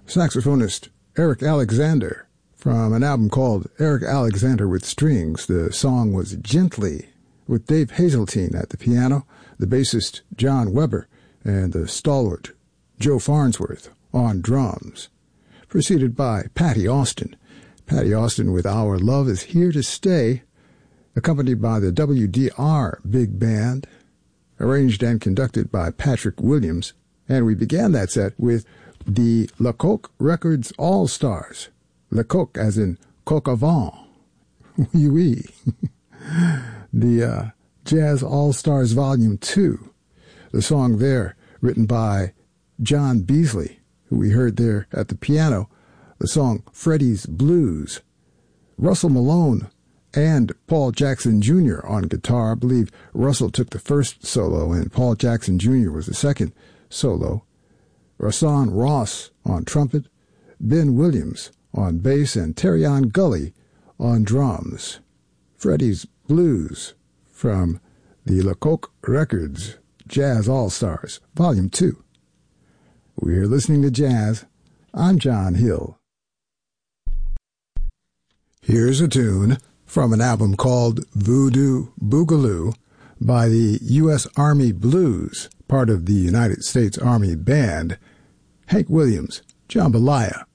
saxophonist Eric Alexander from an album called Eric Alexander with Strings. The song was Gently, with Dave Hazeltine at the piano, the bassist John Weber, and the stalwart Joe Farnsworth on drums. Preceded by Patty Austin. Patty Austin with Our Love Is Here to Stay, accompanied by the WDR Big Band, arranged and conducted by Patrick Williams. And we began that set with the Lecoq Records All-Stars. Lecoq as in coq au vin. Oui, oui. The Jazz All-Stars Volume 2. The song there written by John Beasley, who we heard there at the piano. The song Freddie's Blues. Russell Malone and Paul Jackson Jr. on guitar. I believe Russell took the first solo and Paul Jackson Jr. was the second solo. Rahsaan Ross on trumpet, Ben Williams on bass, and Terrion Gully on drums. Freddie's Blues from the Lecoq Records Jazz All-Stars, Volume 2. We're listening to jazz. I'm John Hill. Here's a tune from an album called Voodoo Boogaloo by the U.S. Army Blues, part of the United States Army Band. Hank Williams, Jambalaya.